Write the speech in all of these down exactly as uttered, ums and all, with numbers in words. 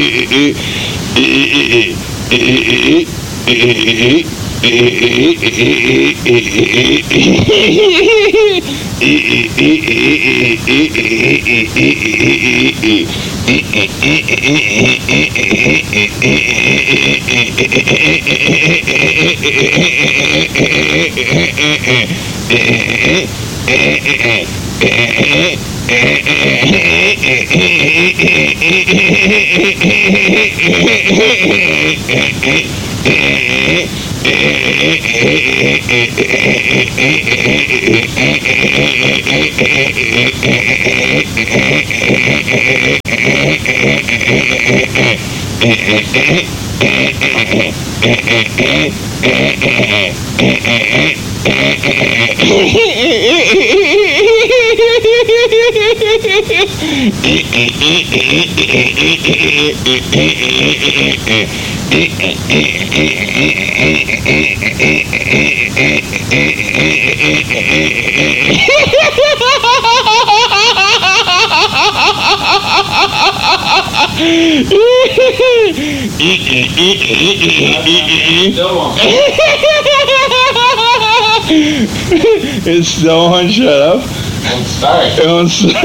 It's still on. Shut up. Don't start. Don't start.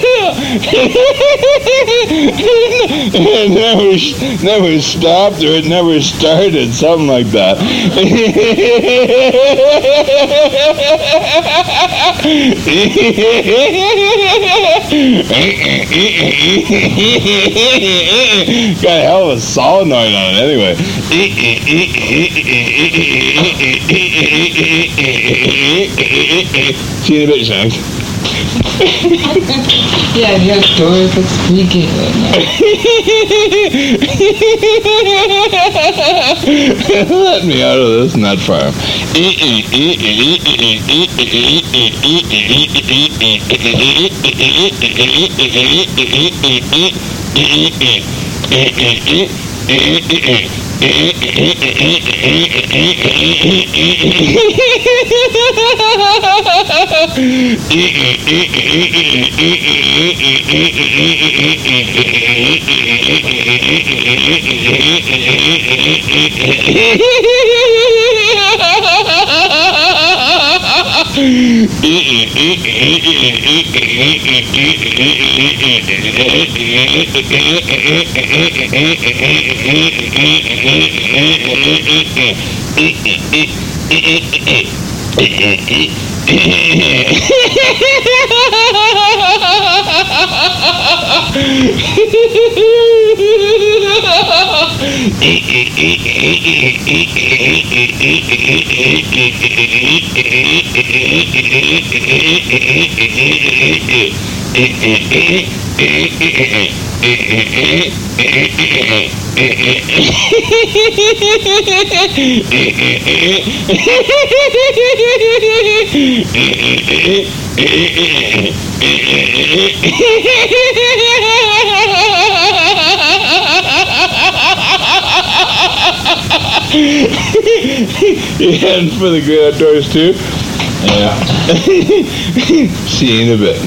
It never, never stopped, or it never started. Something like that. Got a hell of a solenoid on it, anyway. See you in a bit, Shanks. Yeah, your doors are squeaky right now. Let me out of this nut farm. You heading for the great outdoors too? Yeah. See you in a bit.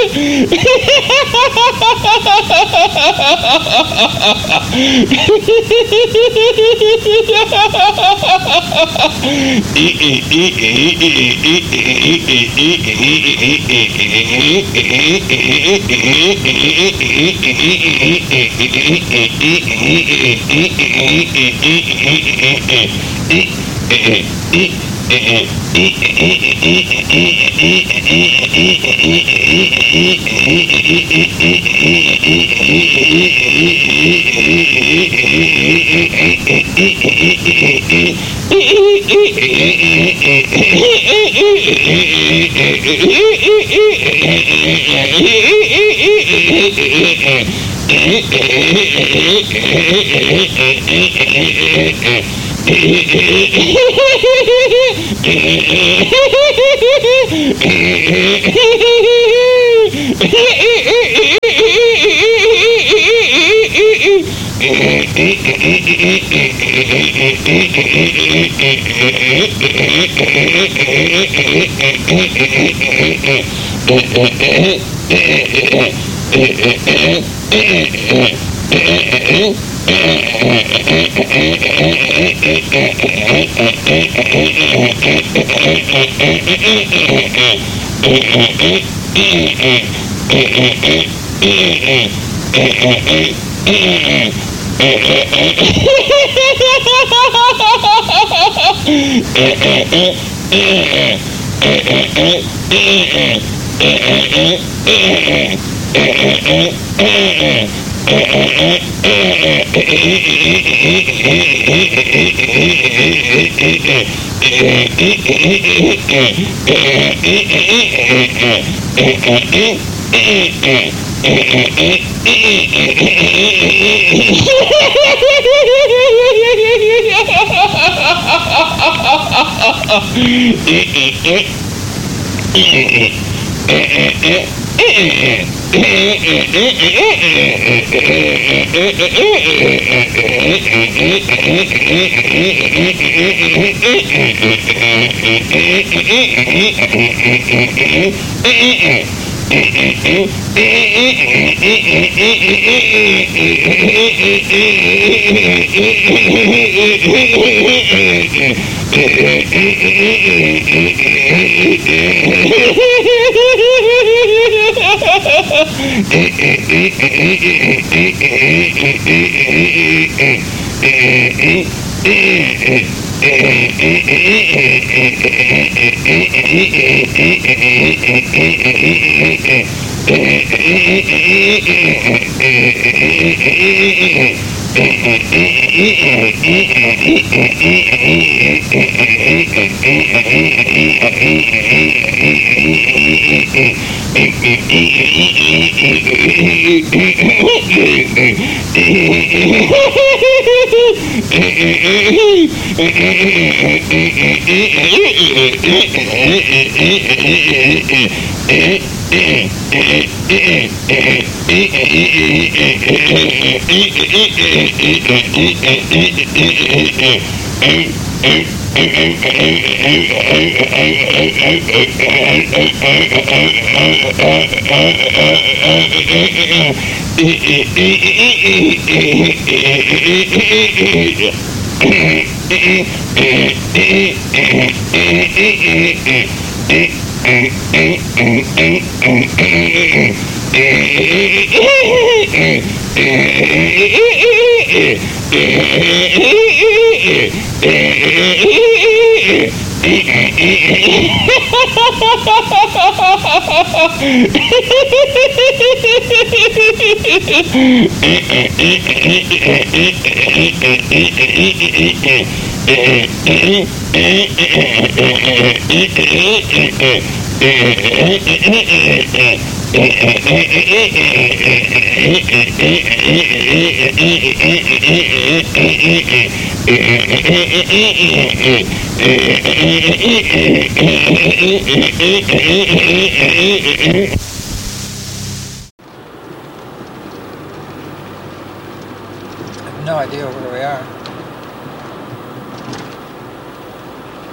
No idea where we are.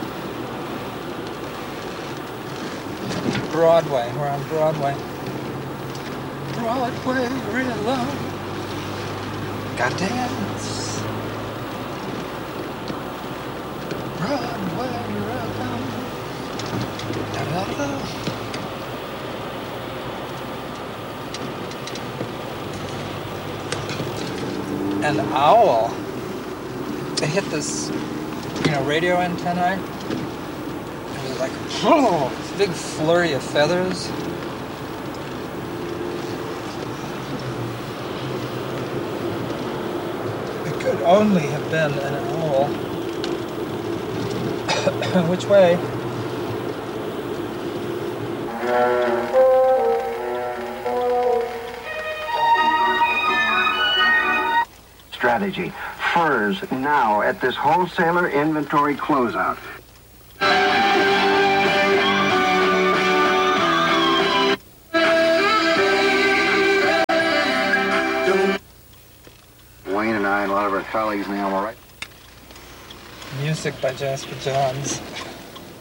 Broadway. We're on Broadway. Broadway rhythm. Gotta dance. Broadway rhythm. Da da da. An owl. They hit this, you know, radio antennae. It was like, oh, this big flurry of feathers. It could only have been an owl. Which way? Strategy. Furs now at this wholesaler inventory closeout. Wayne and I and a lot of our colleagues now, all right? Music by Jasper Johns.